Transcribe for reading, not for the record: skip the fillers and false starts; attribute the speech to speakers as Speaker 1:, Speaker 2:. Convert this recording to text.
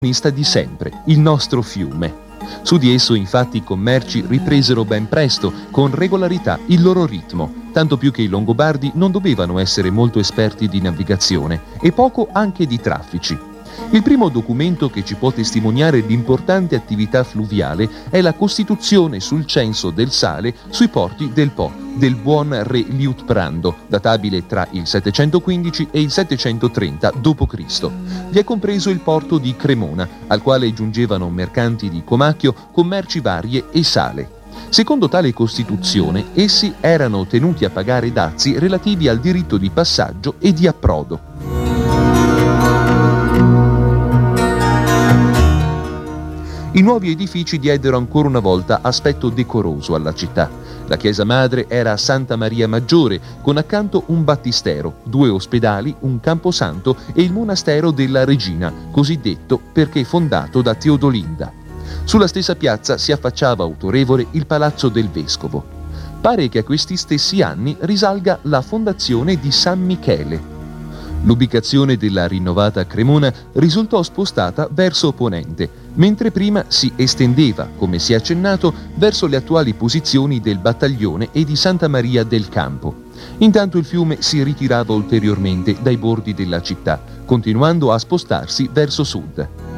Speaker 1: di sempre, il nostro fiume. Su di esso infatti i commerci ripresero ben presto, con regolarità, il loro ritmo, tanto più che i Longobardi non dovevano essere molto esperti di navigazione e poco anche di traffici. Il primo documento che ci può testimoniare l'importante attività fluviale è la costituzione sul censo del sale sui porti del Po, del buon re Liutprando, databile tra il 715 e il 730 d.C. Vi è compreso il porto di Cremona, al quale giungevano mercanti di Comacchio con merci varie e sale. Secondo tale costituzione, essi erano tenuti a pagare dazi relativi al diritto di passaggio e di approdo. I nuovi edifici diedero ancora una volta aspetto decoroso alla città. La chiesa madre era Santa Maria Maggiore, con accanto un battistero, 2 ospedali, un camposanto e il monastero della Regina, cosiddetto perché fondato da Teodolinda. Sulla stessa piazza si affacciava autorevole il palazzo del vescovo. Pare che a questi stessi anni risalga la fondazione di San Michele. L'ubicazione della rinnovata Cremona risultò spostata verso ponente, mentre prima si estendeva, come si è accennato, verso le attuali posizioni del battaglione e di Santa Maria del Campo. Intanto il fiume si ritirava ulteriormente dai bordi della città, continuando a spostarsi verso sud.